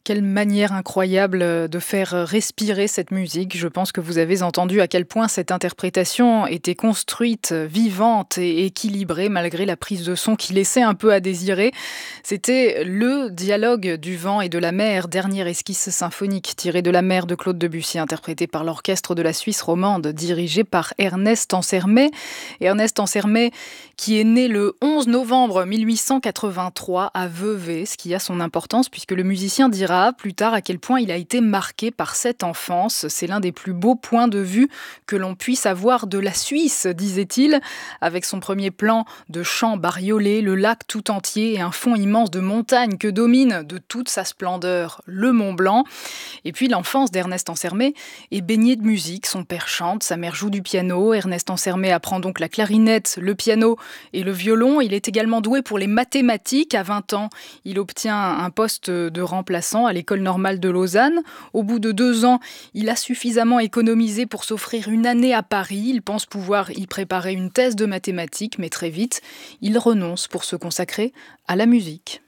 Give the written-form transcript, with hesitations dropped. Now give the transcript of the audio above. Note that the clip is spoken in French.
Quelle manière incroyable de faire respirer cette musique. Je pense que vous avez entendu à quel point cette interprétation était construite, vivante et équilibrée malgré la prise de son qui laissait un peu à désirer. C'était le dialogue du vent et de la mer, dernière esquisse symphonique tirée de la mer de Claude Debussy, interprétée par l'orchestre de la Suisse romande, dirigé par Ernest Ansermet. Et Ernest Ansermet, qui est né le 11 novembre 1883 à Vevey, ce qui a son importance puisque le musicien dira plus tard à quel point il a été marqué par cette enfance. C'est l'un des plus beaux points de vue que l'on puisse avoir de la Suisse, disait-il, avec son premier plan de champs bariolés, le lac tout entier et un fond immense de montagnes que domine de toute sa splendeur le Mont Blanc. Et puis l'enfance d'Ernest Ansermet est baignée de musique. Son père chante, sa mère joue du piano. Ernest Ansermet apprend donc la clarinette, le piano et le violon. Il est également doué pour les mathématiques. À 20 ans, il obtient un poste de remplaçant à l'école normale de Lausanne. Au bout de 2 ans, il a suffisamment économisé pour s'offrir une année à Paris. Il pense pouvoir y préparer une thèse de mathématiques, mais très vite, il renonce pour se consacrer à la musique.